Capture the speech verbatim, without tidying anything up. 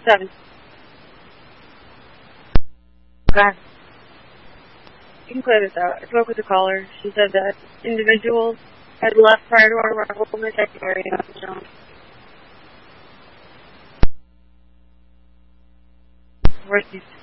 Seven. Okay. You can clear this out. I spoke with the caller. She said that individuals had left prior to our arrival in the check area. Where's these?